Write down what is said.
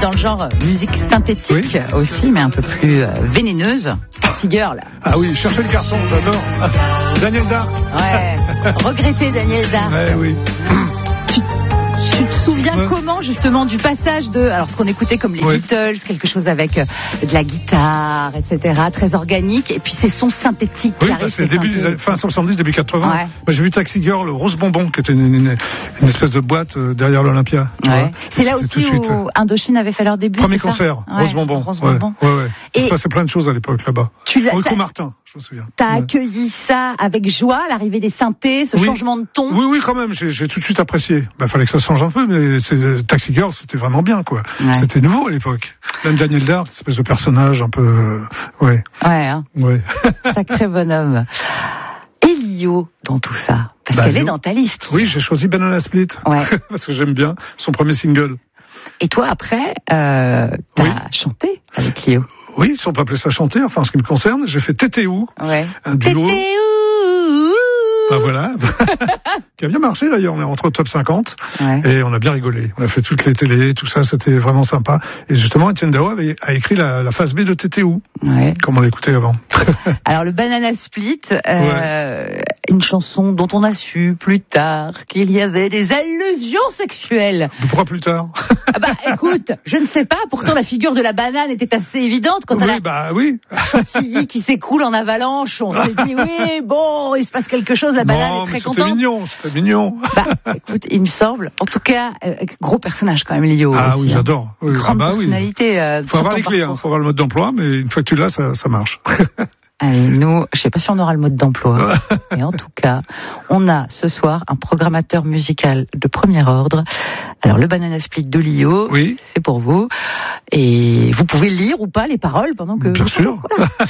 dans le genre musique synthétique aussi, mais un peu plus vénéneuse. Taxi Girl. Ah oui, cherchez le garçon, j'adore. Daniel Dark. Ouais, regretter Daniel Dark. Ouais, oui. Tu te souviens comment justement du passage de, alors ce qu'on écoutait comme les Beatles, quelque chose avec de la guitare, etc., très organique, et puis ces sons synthétiques qui arrivent. C'est début fin 70, début 80. Ouais. Moi, j'ai vu Taxi Girl, Rose Bonbon, qui était une espèce de boîte derrière l'Olympia. Ouais. C'est là aussi où Indochine avait fait leur début. Premier concert, Rose Bonbon. Rose Bonbon. Ouais. Il se passait plein de choses à l'époque là-bas. Rico Martin, je me souviens. T'as accueilli ça avec joie, l'arrivée des synthés, ce changement de ton. Oui, quand même. J'ai tout de suite apprécié. Fallait que ça change un peu, mais Taxi Girl, c'était vraiment bien, quoi. Ouais. C'était nouveau à l'époque. Même Daniel Dark, espèce de personnage un peu, Ouais. Sacré bonhomme. Et Lio dans tout ça, parce qu'elle est dans ta liste. Oui, j'ai choisi Banana Split. Ouais. Parce que j'aime bien son premier single. Et toi, après, t'as chanté avec Lio. Oui, si on peut appeler ça chanter, enfin, en ce qui me concerne, j'ai fait Tétéou. Ouais. Un duo. Tétéou. Voilà. Qui a bien marché d'ailleurs, on est rentré au top 50 et on a bien rigolé. On a fait toutes les télés, tout ça, c'était vraiment sympa. Et justement, Étienne Dao a écrit la phase B de Tétéou, comme on l'écoutait avant. Alors le Banana Split, une chanson dont on a su plus tard qu'il y avait des allusions sexuelles. Pourquoi plus tard? Écoute, je ne sais pas, pourtant la figure de la banane était assez évidente quand on a chantilly qui s'écoule en avalanche, on s'est dit il se passe quelque chose, la banane est très contente. C'était mignon. Écoute, il me semble, en tout cas, gros personnage quand même, Lio. Ah aussi, oui, j'adore. Oui. Grande personnalité. Faut avoir les clés, faut avoir le mode d'emploi, mais une fois que tu l'as, ça marche. Allez, nous, je sais pas si on aura le mode d'emploi, mais en tout cas, on a ce soir un programmateur musical de premier ordre. Alors, le Banana Split de Lio, c'est pour vous. Et vous pouvez lire ou pas les paroles pendant que... Bien sûr.